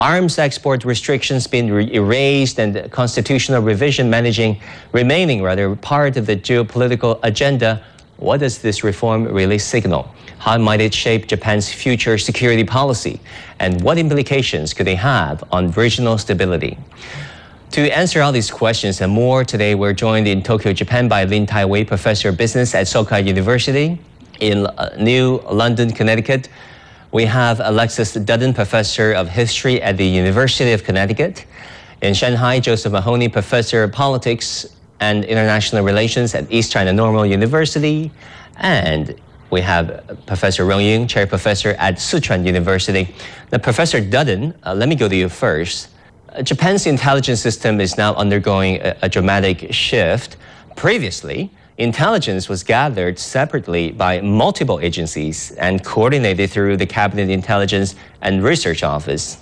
arms export restrictions being erased and constitutional revision remaining part of the geopolitical agenda. What does this reform really signal? How might it shape Japan's future security policy? And what implications could they have on regional stability? To answer all these questions and more, today we're joined in Tokyo, Japan by Lin Tai-wei, Professor of Business at Sokai University in New London, Connecticut. We have Alexis Dudden, Professor of History at the University of Connecticut. In Shanghai, Joseph Mahoney, Professor of Politics and International Relations at East China Normal University. And we have Professor Rong Ying, Chair Professor at Sichuan University. Now, Professor Dudden, let me go to you first. Japan's intelligence system is now undergoing a dramatic shift. Previously, intelligence was gathered separately by multiple agencies and coordinated through the Cabinet Intelligence and Research Office.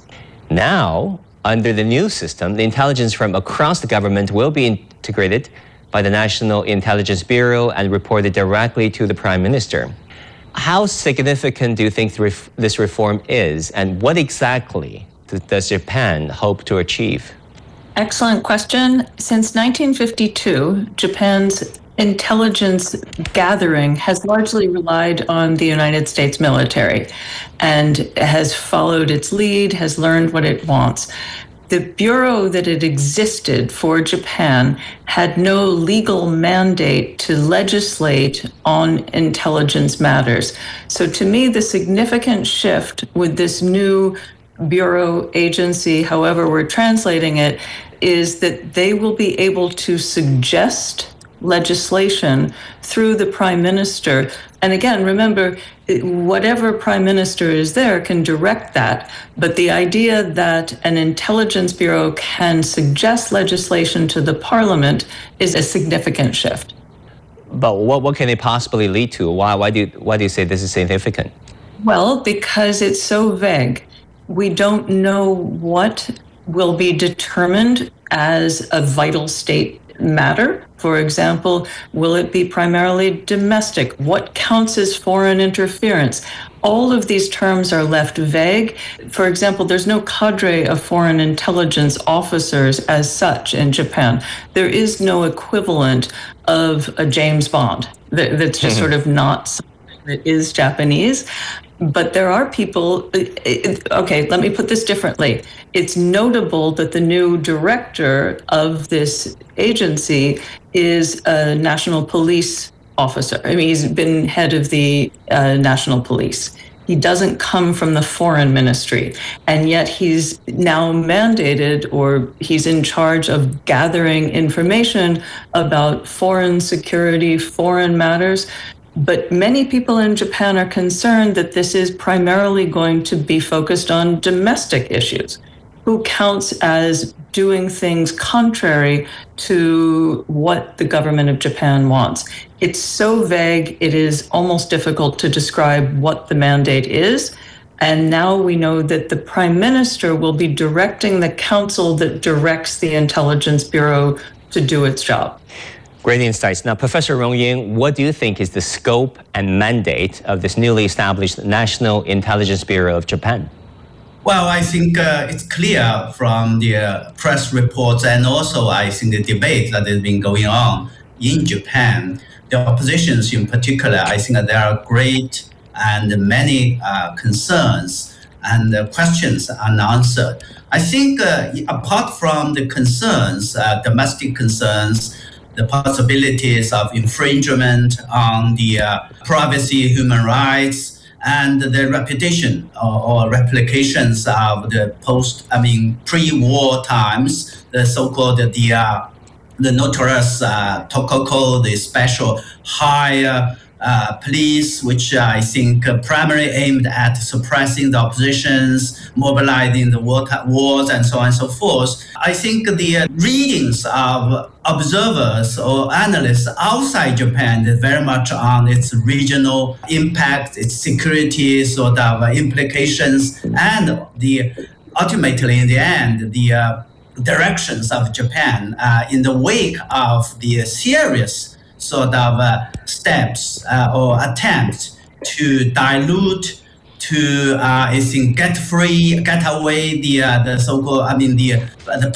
Now, under the new system, the intelligence from across the government will be integrated by the National Intelligence Bureau and reported directly to the Prime Minister. How significant do you think this reform is, and what exactly does Japan hope to achieve? Excellent question. Since 1952, Japan's intelligence gathering has largely relied on the United States military and has followed its lead, has learned what it wants. The bureau that had existed for Japan had no legal mandate to legislate on intelligence matters. So to me, the significant shift with this new bureau agency, however we're translating it, is that they will be able to suggest legislation through the Prime Minister. And again, remember, whatever Prime Minister is there can direct that. But the idea that an intelligence bureau can suggest legislation to the Parliament is a significant shift. But what can it possibly lead to? Why do you say this is significant? Well, because it's so vague. We don't know what will be determined as a vital state matter. For example, will it be primarily domestic? What counts as foreign interference? All of these terms are left vague. For example, there's no cadre of foreign intelligence officers as such in Japan. There is no equivalent of a James Bond. That's just sort of not something that is Japanese. But there are people, okay, let me put this differently. It's notable that the new director of this agency is a national police officer. I mean, he's been head of the national police. He doesn't come from the foreign ministry, and yet he's now mandated, or he's in charge of gathering information about foreign security, foreign matters. But many people in Japan are concerned that this is primarily going to be focused on domestic issues. Who counts as doing things contrary to what the government of Japan wants? It's so vague, it is almost difficult to describe what the mandate is. And now we know that the Prime Minister will be directing the council that directs the Intelligence Bureau to do its job. Great insights. Now, Professor Rong Ying, what do you think is the scope and mandate of this newly established National Intelligence Bureau of Japan? Well, I think it's clear from the press reports and also I think the debate that has been going on in Japan. The oppositions in particular, I think there are great and many concerns and questions unanswered. I think apart from the concerns, domestic concerns, the possibilities of infringement on the privacy, human rights, and the reputation or replications of the pre-war times, the so-called the notorious Tokoko, the special high police, which I think primarily aimed at suppressing the oppositions, mobilizing the wars, and so on and so forth. I think the readings of observers or analysts outside Japan is very much on its regional impact, its security sort of implications, and ultimately in the end, the directions of Japan in the wake of the serious sort of steps or attempts to dilute to I think get away the so-called the